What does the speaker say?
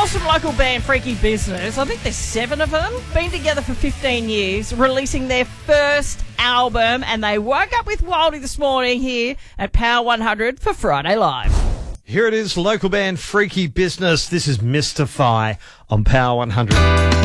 awesome local band, Freaky Business. I think there's 7 of them. Been together for 15 years, releasing their first album, and they woke up with Wildy this morning here at Power 100 for Friday Live. Here it is, local band Freaky Business. This is Mystify on Power 100.